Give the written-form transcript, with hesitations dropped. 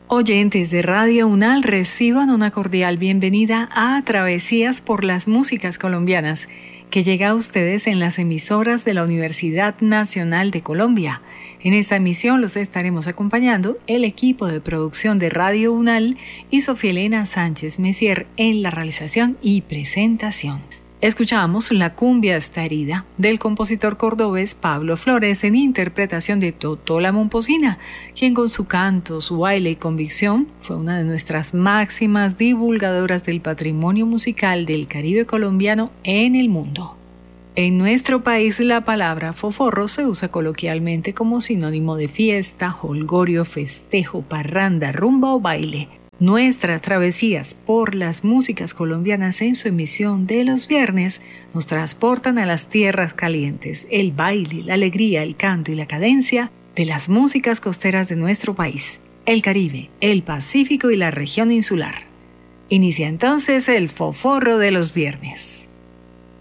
Oyentes de Radio UNAL, reciban una cordial bienvenida a Travesías por las Músicas Colombianas, que llega a ustedes en las emisoras de la Universidad Nacional de Colombia. En esta emisión los estaremos acompañando el equipo de producción de Radio UNAL y Sofía Elena Sánchez Messier en la realización y presentación. Escuchamos La cumbia está herida, del compositor cordobés Pablo Flores, en interpretación de Totó la Momposina, quien con su canto, su baile y convicción fue una de nuestras máximas divulgadoras del patrimonio musical del Caribe colombiano en el mundo. En nuestro país la palabra foforro se usa coloquialmente como sinónimo de fiesta, jolgorio, festejo, parranda, rumba o baile. Nuestras travesías por las músicas colombianas en su emisión de los viernes nos transportan a las tierras calientes, el baile, la alegría, el canto y la cadencia de las músicas costeras de nuestro país, el Caribe, el Pacífico y la región insular. Inicia entonces el foforro de los viernes.